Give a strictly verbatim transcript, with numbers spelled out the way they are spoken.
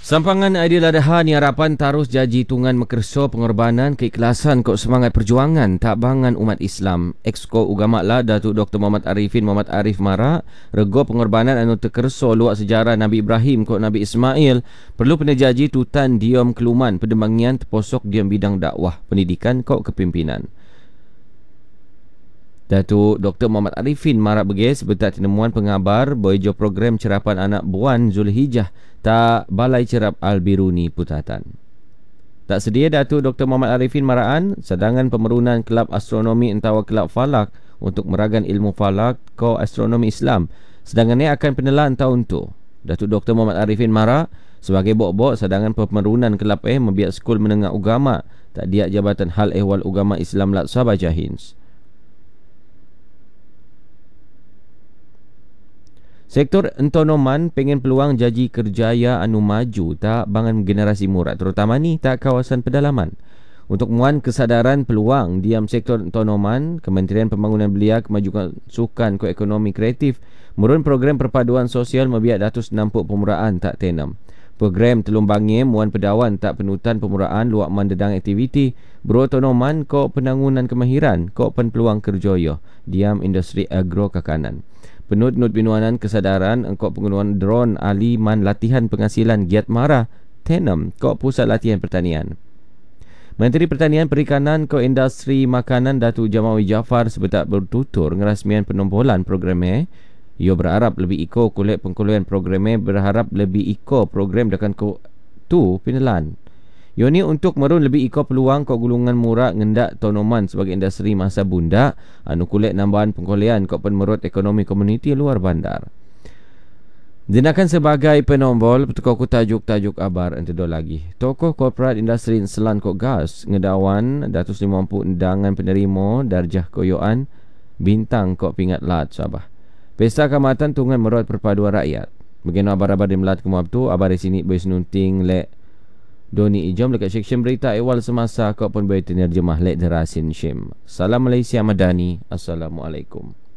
Sampangan Aidiladha ni harapan tarus jaji tungan mekerso pengorbanan keikhlasan kok semangat perjuangan tak bangan umat Islam. Exco Ugama lah Datuk Doktor Muhammad Arifin Muhammad Arif Mara rego pengorbanan anu terkerso luak sejarah Nabi Ibrahim kok Nabi Ismail perlu penejaji tutan diom keluman pedembangian terposok diom bidang dakwah pendidikan kok kepimpinan. Datuk Doktor Muhammad Arifin Mara Begeh sebetat tinemuan pengabar boijo program cerapan anak buan Zulhijjah tak Balai Cerap Al-Biruni Putatan. Tak sedia Datuk Doktor Muhammad Arifin Maraan sedangan pemerunan Kelab Astronomi Entawa Kelab Falak untuk meragan ilmu falak ko astronomi Islam. Sedangannya akan penelan tahun tu. Datuk Doktor Muhammad Arifin Mara sebagai bok-bok sedangan pemerunan Kelab eh membiak skul menengah agama tak diak Jabatan Hal Ehwal Ugama Islam Lat Sabah Jahins. Sektor entonoman pengen peluang jaji kerjaya anu maju tak bangan generasi murat terutama ni tak kawasan pedalaman. Untuk muan kesadaran peluang diam sektor entonoman, Kementerian Pembangunan Belia Kemajuan Sukan ko Ekonomi Kreatif murun program perpaduan sosial membiak datus nampuk pemuraan tak tenam. Program telumbangi muan pedawan tak penutan pemuraan luak mandedang aktiviti berotonoman ko penangunan kemahiran ko pen peluang kerjaya diam industri agro kakanan. Penut-nut binuanan kesadaran engkau penggunaan drone aliman latihan penghasilan giat mara tenam kau pusat latihan pertanian. Menteri Pertanian Perikanan kau Industri Makanan Datuk Jamawi Jaafar sebetat bertutur ngerasmian penombolan programnya. Ia berharap lebih iko kulit pengkuluan programnya berharap lebih iko program dekan ko tu pinelan. Yoni untuk merun lebih iko peluang kau gulungan murah ngendak tonoman sebagai industri masa bunda anu kulit nambahan pengkolean kau penmerut ekonomi komuniti luar bandar. Dinakan sebagai penombol petukau ku tajuk-tajuk abar entedo lagi. Tokoh korporat industri selan kau gas ngedawan datus lima puluh undangan penerima darjah koyoan bintang kau pingat lat Sabah. Pesta Kamatan Tungan Merot Perpaduan Rakyat. Bagaimana abar-abar di melat kemab tu abar di sini boy senunting lek Doni Ijom dekat seksyen berita awal semasa kau pun boleh terjemah lek derasin Syim. Salam Malaysia Madani. Assalamualaikum.